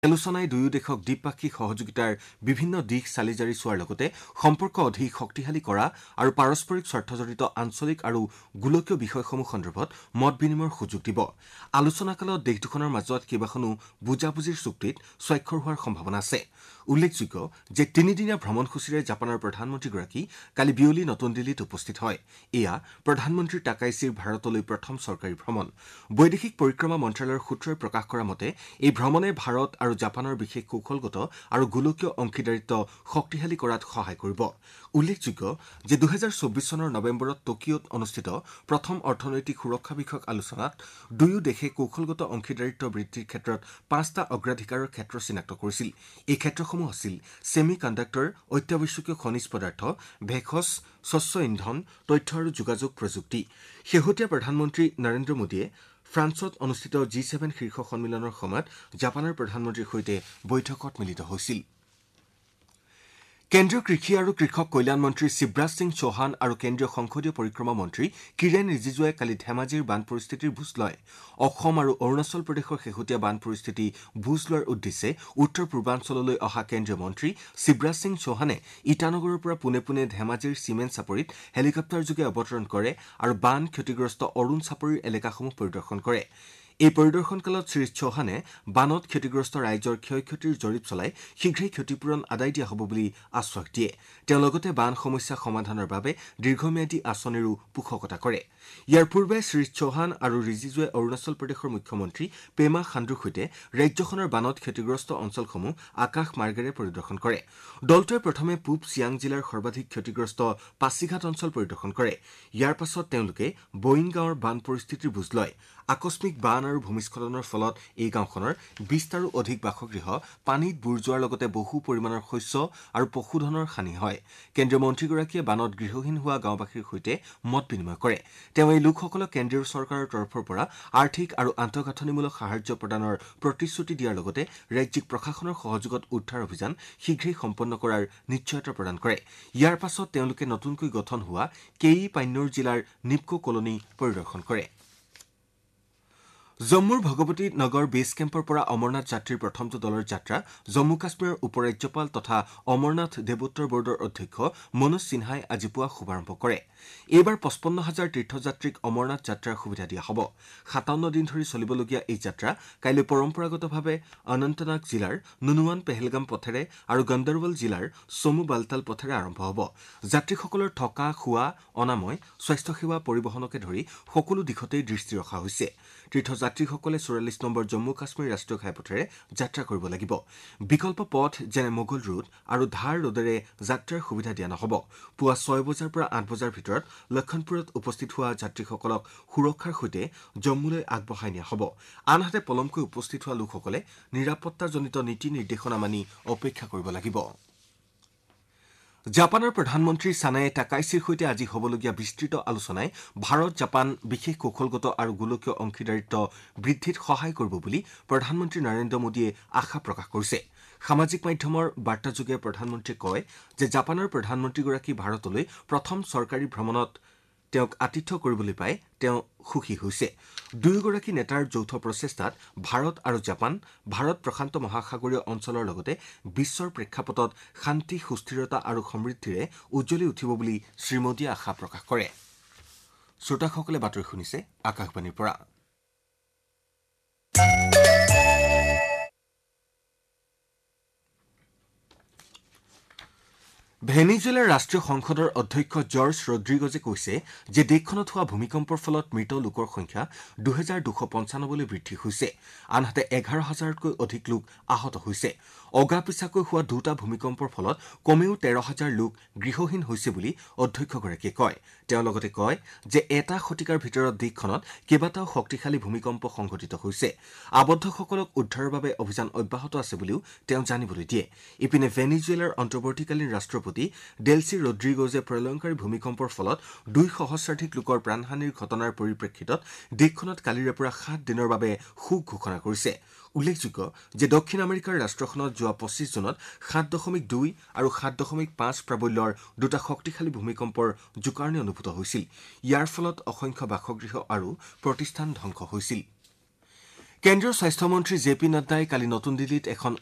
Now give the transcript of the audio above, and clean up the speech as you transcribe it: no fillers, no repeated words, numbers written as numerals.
আলোচনাই দুয়ো দেশক দ্বিপাক্ষিক সহযোগিতাৰ বিভিন্ন দিশ চালি জাৰি চোৱাৰ লগতে সম্পৰ্ক অধিক শক্তিশালী কৰা আৰু পাৰস্পৰিক স্বাৰ্থজড়িত আঞ্চলিক আৰু গোলকীয় বিষয়সমূহ সন্দৰ্ভত মত বিনিময়ৰ সুযোগ দিব। আলোচনাকালত দেশ দুখনৰ মাজত কেইবাখনো বুজাবুজিৰ চুক্তিত স্বাক্ষৰ হোৱাৰ সম্ভাৱনা আছে। উল্লেখযোগ্য যে তিনিদিনীয়া ভ্ৰমণসূচীৰে জাপানৰ প্ৰধানমন্ত্ৰীগৰাকী কালি বিয়লি নতুন দিল্লীত উপস্থিত হয়। এয়া প্ৰধানমন্ত্ৰী টাকাইছিৰ ভাৰতলৈ প্ৰথম চৰকাৰী ভ্ৰমণ। বৈদেশিক পৰিক্ৰমা মন্ত্ৰালয়ৰ সূত্ৰই প্ৰকাশ কৰা মতে এই ভ্ৰমণে ভাৰত আৰু জাপানৰ বিশেষ কৌশলগত আৰু গোলকীয় অংশীদাৰিত্ব শক্তিশালী কৰাত সহায় কৰিব। উল্লেখযোগ্য যে 2024 চনৰ নৱেম্বৰত টকিঅত অনুষ্ঠিত প্ৰথম অৰ্থনৈতিক সুৰক্ষা বিষয়ক আলোচনাত দুয়ো দেশে কৌশলগত অংশীদাৰিত্ব বৃদ্ধিৰ ক্ষেত্ৰত 5টা অগ্ৰাধিকাৰৰ ক্ষেত্ৰ চিনাক্ত কৰিছিল। এই ক্ষেত্ৰসমূহ আছিল ছেমি কণ্ডাক্টৰ, অত্যাৱশ্যকীয় খনিজ পদাৰ্থ, ভেষজ, স্বচ্ছ ইন্ধন, তথ্য আৰু যোগাযোগ প্ৰযুক্তি। শেহতীয়া প্ৰধানমন্ত্ৰী নৰেন্দ্ৰ মোদীয়ে ফ্ৰান্সত অনুষ্ঠিত G7 শীৰ্ষ সন্মিলনৰ সময়ত জাপানৰ প্ৰধানমন্ত্ৰীৰ সৈতে বৈঠকত মিলিত হৈছিল। কেন্দ্ৰীয় কৃষি আৰু কৃষক কল্যাণ মন্ত্ৰী শিৱৰাজ সিং চৌহান আৰু কেন্দ্ৰীয় সংসদীয় পৰিক্ৰমা মন্ত্ৰী কিৰেণ ৰিজিজুৱে কালি ধেমাজিৰ বান পৰিস্থিতিৰ বুজ লয়। অসম আৰু অৰুণাচল প্ৰদেশৰ শেহতীয়া বান পৰিস্থিতি বুজ লোৱাৰ উদ্দেশ্যে উত্তৰ পূৰ্বাঞ্চললৈ অহা কেন্দ্ৰীয় মন্ত্ৰী শিৱৰাজ সিং চৌহানে ইটানগৰৰ পৰা পোনে পোনে ধেমাজিৰ চিমেণ্ট চাপৰিত হেলিকপ্টাৰযোগে অৱতৰণ কৰে আৰু বান ক্ষতিগ্ৰস্ত অৰুণ চাপৰিৰ এলেকাসমূহ পৰিদৰ্শন কৰে। এই পৰিদৰ্শনকালত শ্ৰী চৌহানে বানত ক্ষতিগ্ৰস্ত ৰাইজৰ ক্ষয় ক্ষতিৰ জৰীপ চলাই শীঘ্ৰেই ক্ষতিপূৰণ আদায় দিয়া হ'ব বুলি আশ্বাস দিয়ে। তেওঁ লগতে বান সমস্যা সমাধানৰ বাবে দীৰ্ঘম্যাদী আঁচনিৰো পোষকতা কৰে। ইয়াৰ পূৰ্বে শ্ৰী চৌহান আৰু ৰিজিজুৱে অৰুণাচল প্ৰদেশৰ মুখ্যমন্ত্ৰী পেমা খাণ্ডুৰ সৈতে ৰাজ্যখনৰ বানত ক্ষতিগ্ৰস্ত অঞ্চলসমূহ আকাশ মাৰ্গেৰে পৰিদৰ্শন কৰে। দলটোৱে প্ৰথমে পূব চিয়াং জিলাৰ সৰ্বাধিক ক্ষতিগ্ৰস্ত পাছিঘাট অঞ্চল পৰিদৰ্শন কৰে। ইয়াৰ পাছত তেওঁলোকে বয়িং গাঁৱৰ বান পৰিস্থিতিৰ বুজ লয়। আকস্মিক বান আৰু ভূমিস্খলনৰ ফলত এই গাঁওখনৰ 20টাৰো অধিক বাসগৃহ পানীত বুৰ যোৱাৰ লগতে বহু পৰিমাণৰ শস্য আৰু পশুধনৰ হানি হয়। কেন্দ্ৰীয় মন্ত্ৰীগৰাকীয়ে বানত গৃহহীন হোৱা গাঁওবাসীৰ সৈতে মত বিনিময় কৰে। তেওঁ এই লোকসকলক কেন্দ্ৰীয় চৰকাৰৰ তৰফৰ পৰা আৰ্থিক আৰু আন্তঃগাঁথনিমূলক সাহায্য প্ৰদানৰ প্ৰতিশ্ৰুতি দিয়াৰ লগতে ৰাজ্যিক প্ৰশাসনৰ সহযোগত উদ্ধাৰ অভিযান শীঘ্ৰেই সম্পন্ন কৰাৰ নিশ্চয়তা প্ৰদান কৰে। ইয়াৰ পাছত তেওঁলোকে নতুনকৈ গঠন হোৱা পান্নুৰ জিলাৰ নিপকো কলনী পৰিদৰ্শন কৰে। জম্মুৰ ভগৱতী নগৰ বেছ কেম্পৰ পৰা অমৰনাথ যাত্ৰীৰ প্ৰথমটো দলৰ যাত্ৰা জম্মু কাশ্মীৰৰ উপ ৰাজ্যপাল তথা অমৰনাথ দেৱোত্তৰ বৰ্ডৰ অধ্যক্ষ মনোজ সিনহাই আজি পুৱা শুভাৰম্ভ কৰে। এইবাৰ 55,000 তীৰ্থযাত্ৰীক অমৰনাথ যাত্ৰাৰ সুবিধা দিয়া হ'ব। 57 দিন ধৰি চলিবলগীয়া এই যাত্ৰা কাইলৈ পৰম্পৰাগতভাৱে অনন্তনাগ জিলাৰ নুনুৱান পেহেলগাম পথেৰে আৰু গণ্ডাৰৱাল জিলাৰ চমু বালতাল পথেৰে আৰম্ভ হ'ব। যাত্ৰীসকলৰ থকা, খোৱা, অনাময়, স্বাস্থ্যসেৱা, পৰিবহণকে ধৰি সকলো দিশতেই দৃষ্টি ৰখা হৈছে। তীৰ্থযাত্ৰীসকলে 44 নম্বৰ জম্মু কাশ্মীৰ ৰাষ্ট্ৰীয় ঘাইপথেৰে যাত্ৰা কৰিব লাগিব। বিকল্প পথ যেনে মোগল ৰোড আৰু ধাৰ ৰোডেৰে যাত্ৰাৰ সুবিধা দিয়া নহ'ব। পুৱা 6 বজাৰ পৰা 8 বজাৰ ভিতৰত লক্ষণপুৰত উপস্থিত হোৱা যাত্ৰীসকলক সুৰক্ষাৰ সৈতে জম্মুলৈ আগবঢ়াই নিয়া হ'ব। আনহাতে পলমকৈ উপস্থিত হোৱা লোকসকলে নিৰাপত্তাজনিত নীতি নিৰ্দেশনা মানি অপেক্ষা কৰিব লাগিব। জাপানৰ প্ৰধানমন্ত্ৰী ছানায়ে টাকাইছিৰ সৈতে আজি হ'বলগীয়া বিস্তৃত আলোচনাই ভাৰত জাপান বিশেষ কৌশলগত আৰু গোলকীয় অংশীদাৰিত্ব বৃদ্ধিত সহায় কৰিব বুলি প্ৰধানমন্ত্ৰী নৰেন্দ্ৰ মোদীয়ে আশা প্ৰকাশ কৰিছে। সামাজিক মাধ্যমৰ বাৰ্তাযোগে প্ৰধানমন্ত্ৰীয়ে কয় যে জাপানৰ প্ৰধানমন্ত্ৰীগৰাকী ভাৰতলৈ প্ৰথম চৰকাৰী ভ্ৰমণত তেওঁক আতিথ্য কৰিবলৈ পাই তেওঁ সুখী হৈছে। দুয়োগৰাকী নেতাৰ যৌথ প্ৰচেষ্টাত ভাৰত আৰু জাপান ভাৰত প্ৰশান্ত মহাসাগৰীয় অঞ্চলৰ লগতে বিশ্বৰ প্ৰেক্ষাপটত শান্তি, সুস্থিৰতা আৰু সমৃদ্ধিৰে উজ্জ্বলি উঠিব বুলি শ্ৰীমোদীয়ে আশা প্ৰকাশ কৰে। শ্ৰোতাসকলে বাতৰি শুনিছে আকাশবাণীৰ পৰা। ভেনিজুৱেলাৰ ৰাষ্ট্ৰীয় সংসদৰ অধ্যক্ষ জৰ্জ ৰড্ৰিগজে কৈছে যে দেশখনত হোৱা ভূমিকম্পৰ ফলত মৃত লোকৰ সংখ্যা 2,295লৈ বৃদ্ধি হৈছে। আনহাতে 11,000তকৈ অধিক লোক আহত হৈছে। অগা-পিছাকৈ হোৱা দুটা ভূমিকম্পৰ ফলত কমেও 13,000 লোক গৃহহীন হৈছে বুলি অধ্যক্ষগৰাকীয়ে কয়। তেওঁ লগতে কয় যে এটা শতিকাৰ ভিতৰত দেশখনত কেইবাটাও শক্তিশালী ভূমিকম্প সংঘটিত হৈছে। আবদ্ধসকলক উদ্ধাৰৰ বাবে অভিযান অব্যাহত আছে বুলিও তেওঁ জানিবলৈ দিয়ে। ইপিনে ভেনিজুৱেলাৰ অন্তৰ্বৰ্তীকালীন ৰাষ্ট্ৰপতি ডেলচি ৰড্ৰিগজে প্ৰলয়ংকাৰী ভূমিকম্পৰ ফলত 2 সহস্ৰাধিক লোকৰ প্ৰাণহানিৰ ঘটনাৰ পৰিপ্ৰেক্ষিতত দেশখনত কালিৰে পৰা 7 দিনৰ বাবে শোক ঘোষণা কৰিছে। উল্লেখযোগ্য যে দক্ষিণ আমেৰিকাৰ ৰাষ্ট্ৰখনত যোৱা 25 জুনত 7.2 আৰু 7.5 প্ৰাবল্যৰ দুটা শক্তিশালী ভূমিকম্পৰ জোকাৰণি অনুভূত হৈছিল। ইয়াৰ ফলত অসংখ্য বাসগৃহ আৰু প্ৰতিষ্ঠান ধ্বংস হৈছিল। কেন্দ্ৰীয় স্বাস্থ্যমন্ত্ৰী জে পি নাড্ডাই কালি নতুন দিল্লীত এখন